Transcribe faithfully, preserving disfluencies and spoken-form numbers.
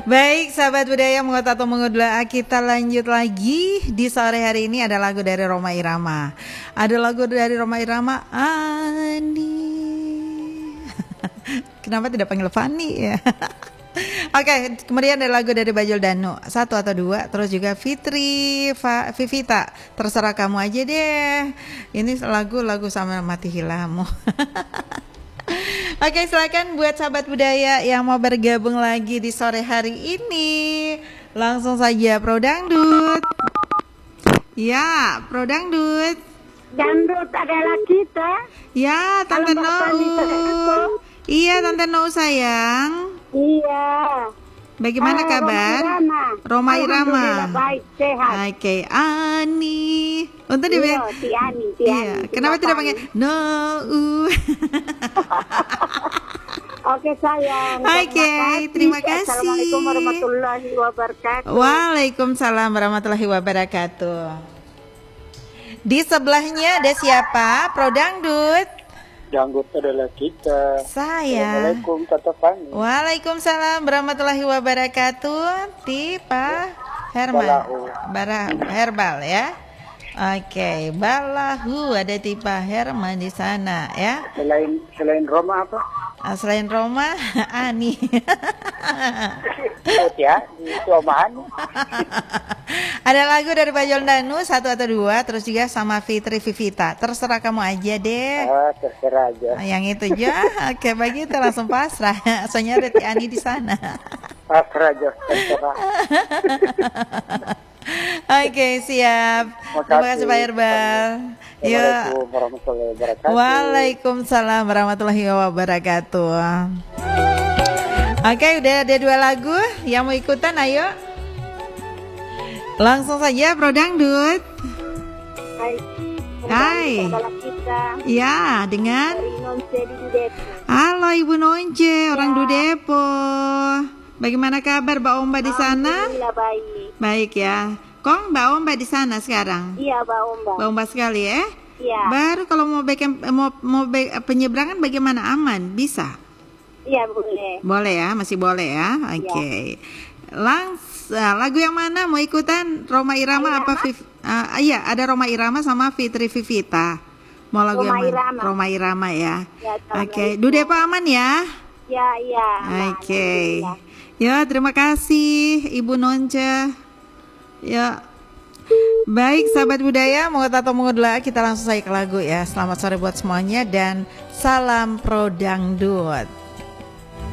Baik, sahabat budaya mengut atau mengudla, kita lanjut lagi. Di sore hari ini ada lagu dari Rhoma Irama. Ada lagu dari Rhoma Irama, Ani. Kenapa tidak panggil Fani ya? Oke, okay, kemudian ada lagu dari Bajul Danu, satu atau dua, terus juga Fitri, Fa, Vivita, terserah kamu aja deh. Ini lagu-lagu sama Mati Hilamu. Oke, okay, silakan buat sahabat budaya yang mau bergabung lagi di sore hari ini, langsung saja Pro Dangdut. Ya, Pro Dangdut. Dangdut adalah kita. Ya, Tante Nou. Iya, Tante Nou sayang. Iya. Bagaimana ah, kabar? Rhoma Irama. Baik, sehat. Oke, okay. Ani. Untuk dia. Iya, si Ani, si iya. Ani. Kenapa tidak panggil No? Oke sayang. Oke, okay, terima kasih. Assalamualaikum warahmatullahi wabarakatuh. Waalaikumsalam warahmatullahi wabarakatuh. Di sebelahnya ada siapa? Pro Dangdut. Dangdut adalah kita. Saya. Assalamualaikum Tata Fani. Waalaikumsalam warahmatullahi wabarakatuh. Di Pak Herman. Bara Herbal ya. Oke, okay. Balahu ada di Pak Herman di sana ya. Selain selain Rhoma apa? Selain Rhoma, Ani. Ya, di Rhoma Ani. Ada lagu dari Bajul Danu satu atau dua, terus juga sama Fitri Vivita. Terserah kamu aja deh. Ah, terserah aja. Yang itu aja. Oke, begitu langsung pasrah. Soalnya ada Ani di sana. Pasrah aja, terserah. Oke, siap. Terima kasih Pak Herbal. Assalamualaikum warahmatullahi wabarakatuh. Waalaikumsalam warahmatullahi wabarakatuh. Oke, udah ada dua lagu. Yang mau ikutan, ayo. Langsung saja, Pro Dangdut. Hai. Hai. Ya, dengan. Halo Ibu Nonce, orang ya. Dudepo. Bagaimana kabar Mbak Omba di sana? Baik. Baik ya. Kong Mbak Omba di sana sekarang? Iya, Mbak Omba. Mbak Omba sekali ya? Iya. Baru kalau mau back, mau mau back, penyeberangan bagaimana, aman? Bisa? Iya, boleh. Boleh ya, masih boleh ya. Oke. Okay. Ya. Langsung lagu yang mana mau ikutan? Rhoma Irama apa Viv? Uh, iya, ada Rhoma Irama sama Fitri Vivita. Mau lagu Rhoma yang mana? Irama. Rhoma Irama ya. Ya, Oke, okay. Dudepo aman ya? Ya, iya. Oke. Okay. Ya, terima kasih Ibu Nonce. Ya. Baik, sahabat budaya, mau atau mengudla, kita langsung saja ke lagu ya. Selamat sore buat semuanya dan salam Pro Dangdut.